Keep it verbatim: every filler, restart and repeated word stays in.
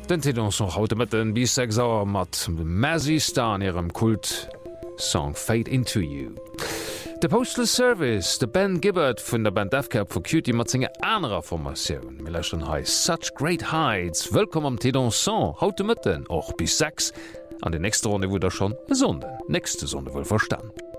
Den Tedonson haute mat den bis sechs Auer mat Mazzy Star an ihrem Kult Song Fade into You. De Postal Service, de Ben Gibbert vun der Band Deathcap for Cutie mat zinge anerer Formatioun. Millechen hei Such Great Heights, Wëllkom am Tedonson, haute Mëtten och bis sechs an de nächste Runde wo der schon besonden. Nächste Sonde wohl verstand.